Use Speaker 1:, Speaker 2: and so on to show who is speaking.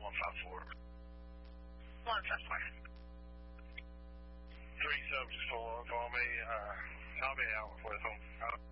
Speaker 1: 154.
Speaker 2: 154.
Speaker 1: 3 subs just pull up on me. I'll be out with them.